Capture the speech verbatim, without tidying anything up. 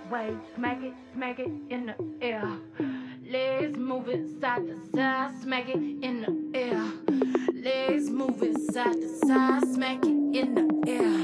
way, smack it, smack it in the air. Legs moving side to side, smack it in the air. Legs moving side to side, smack it in the air.